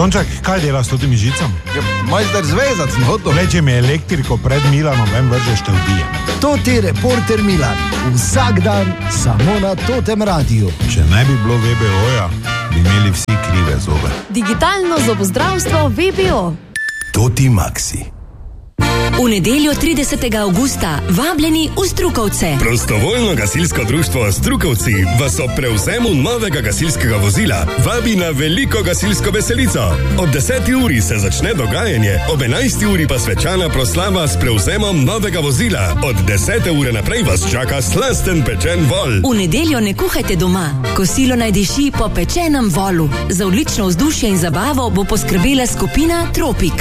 Tonček, kaj delaš s totimi žicami? Ja, majster zvezat sem hotel. Leče mi elektriko pred Milanom, vem vržeš te ubijem. Toti reporter Milan, vsak dan samo na Totem radiju. Če ne bi bilo VBO-ja, bi imeli vsi krive zobe. Digitalno zobozdravstvo VBO. Toti Maxi. V nedeljo 30. avgusta vabljeni v Strukovce. Prostovoljno gasilsko društvo Strukovci vas ob prevzemu novega gasilskega vozila vabi na veliko gasilsko veselico. Ob 10. uri se začne dogajanje, ob 11. uri pa svečana proslava s prevzemom novega vozila. Od 10. ure naprej vas čaka slasten pečen vol. V nedeljo ne kuhajte doma. Kosilo naj diši po pečenem volu. Za odlično vzdušje in zabavo bo poskrbela skupina Tropik.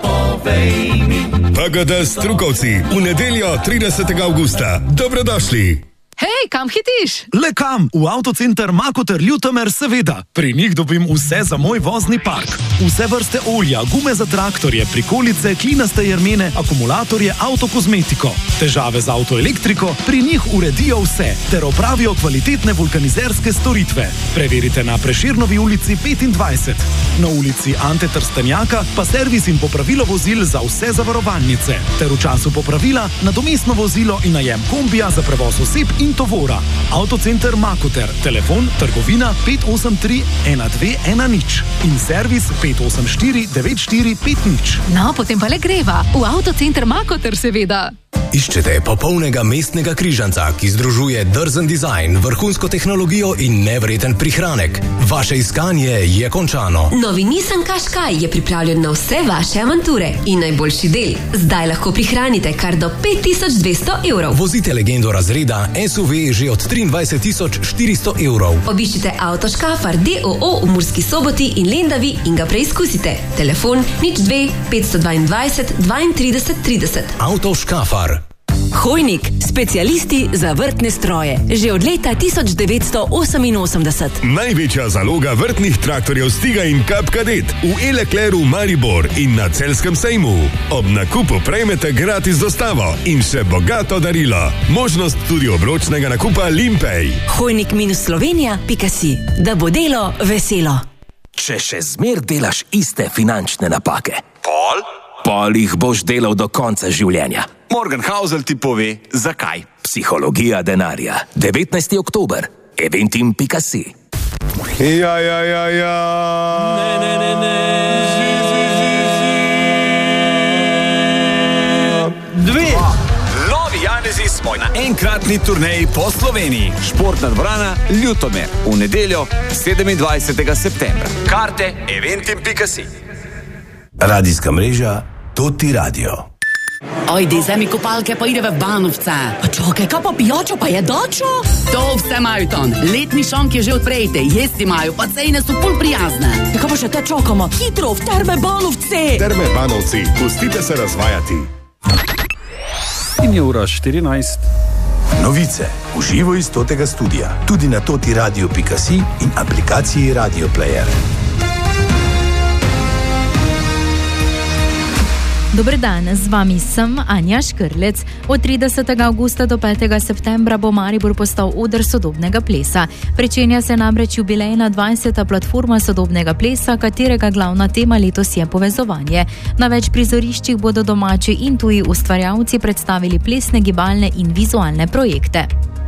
PGD Strukovci v nedeljo 30. avgusta. Dobrodošli! Hej, kam hitiš? Le kam? V avtocenter Makoter Ljutomer, seveda. Pri njih dobim vse za moj vozni park. Vse vrste olja, gume za traktorje, prikolice, klinaste jermene, akumulatorje, avtokozmetiko. Težave z avtoelektriko, pri njih uredijo vse, ter opravijo kvalitetne vulkanizerske storitve. Preverite na Prešernovi ulici 25. Na ulici Ante Trstenjaka pa servis in popravilo vozil za vse zavarovalnice. Ter v času popravila nadomestno vozilo in najem kombija za prevoz oseb in tovora. Avtocenter Makoter, telefon trgovina 583 1210 in servis 584 9450. No, potem pa le greva. V avtocenter Makoter, seveda. Iščete popolnega mestnega križanca, ki združuje drzen dizajn, vrhunsko tehnologijo in nevreten prihranek. Vaše iskanje je končano. Novi Nissan Qashqai je pripravljen na vse vaše avanture. In najboljši del, zdaj lahko prihranite kar do 5200 evrov. Vozite legendo razreda SUV že od 23 400 evrov. Obiščite Avtoškafar DOO v Murski Soboti in Lendavi in ga preizkusite. Telefon 02 522 32 30. Avtoškafar. Hojnik, specialisti za vrtne stroje. Že od leta 1988. Največja zaloga vrtnih traktorjev Stiga in Cup Cadet v Elekleru Maribor in na Celjskem sejmu. Ob nakupu prejmete gratis dostavo in še bogato darilo. Možnost tudi obročnega nakupa Limpej. Hojnik-slovenija.si. Da bo delo veselo. Če še zmer delaš iste finančne napake, pol jih boš delal do konca življenja. Morgan Housel ti pove, zakaj. Psihologija denarja. 19. oktober. Eventim.si. Ja. Dve. Novi Janezi smo na enkratni turneji po Sloveniji. Športna dvorana Ljutomer. V nedeljo 27. septembra. Karte Eventim.si. Radijska mreža Toti radio. Ajde, vzemi kopalke pa ideve v Banovce. Pa čakaj, kaj pa pijačo pa jedačo? To vse imajo tam. Letni šank je že odprejte, jesti imajo, pa cene so pol prijazne. Ja, kaj pa še te čakamo? Hitro, v Terme Banovce! Terme Banovci, pustite se razvajati. In je ura 14. Novice v živo iz Totega studia. Tudi na totiradio.si in aplikaciji Radio Player. Dober dan, z vami sem Anja Škrlec. Od 30. avgusta do 5. septembra bo Maribor postal oder sodobnega plesa. Pričenja se namreč jubilejna 20. platforma sodobnega plesa, katerega glavna tema letos je povezovanje. Na več prizoriščih bodo domači in tuji ustvarjalci predstavili plesne, gibalne in vizualne projekte.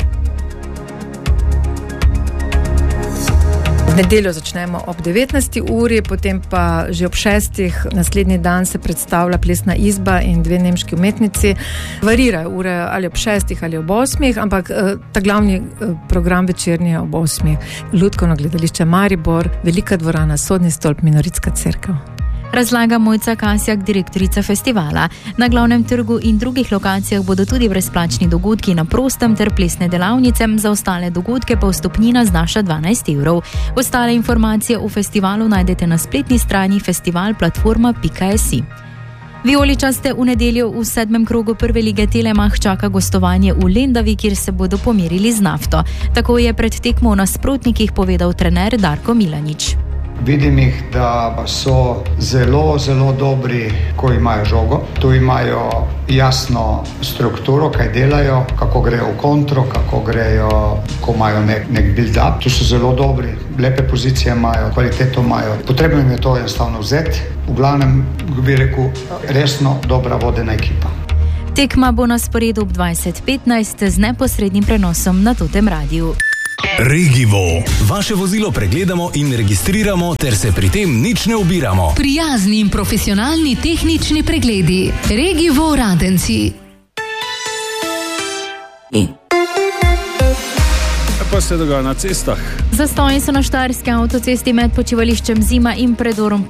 V nedeljo začnemo ob 19. uri, potem pa že ob 6. naslednji dan se predstavlja plesna izba in dve nemški umetnici. Varirajo ure ali ob 6. ali ob 8. ampak ta glavni program večerni je ob 8. Lutkovno gledališče Maribor, velika dvorana, Sodni stolp, Minoritska cerkev. Razlaga Mojca Kasjak, direktorica festivala. Na glavnem trgu in drugih lokacijah bodo tudi brezplačni dogodki na prostem ter plesne delavnice, za ostale dogodke pa vstopnina znaša 12 evrov. Ostale informacije o festivalu najdete na spletni strani festivalplatforma.si. Vijoličaste v nedeljo v 7. krogu prve lige Telemach čaka gostovanje v Lendavi, kjer se bodo pomerili z Nafto. Tako je pred tekmo v nasprotnikih povedal trener Darko Milanič. Vidim jih, da so zelo, zelo dobri, ko imajo žogo. Tu imajo jasno strukturo, kaj delajo, kako grejo v kontro, kako grejo, ko imajo nek build-up. Tu so zelo dobri, lepe pozicije imajo, kvaliteto imajo. Potrebno jim je to enostavno vzeti. V glavnem, bi rekel, resno dobra vodena ekipa. Tekma bo na sporedu ob 20:15 z neposrednim prenosom na Totem radiju. Regivo. Vaše vozilo pregledamo in registriramo, ter se pri tem nič ne ubiramo. Prijazni in profesionalni tehnični pregledi. Regivo Radenci. Pa se dogaja na cestah. Zastoji so na štajerski avtocesti med počivališčem Zima in predorom